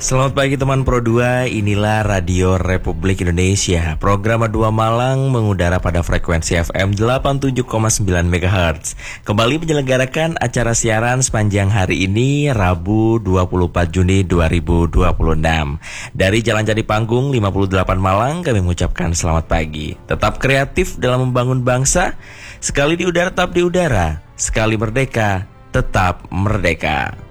Selamat pagi teman Pro 2, inilah Radio Republik Indonesia. Program 2 Malang mengudara pada frekuensi FM 87,9 MHz. Kembali menyelenggarakan acara siaran sepanjang hari ini, Rabu 24 Juni 2026. Dari Jalan Jadi Panggung 58 Malang, kami mengucapkan selamat pagi. Tetap kreatif dalam membangun bangsa, sekali di udara tetap di udara, sekali merdeka tetap merdeka.